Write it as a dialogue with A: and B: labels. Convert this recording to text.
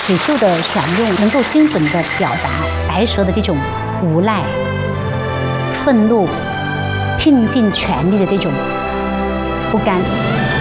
A: 水袖的选用能够精准地表达白蛇的这种无赖、愤怒、拼尽全力的这种不甘。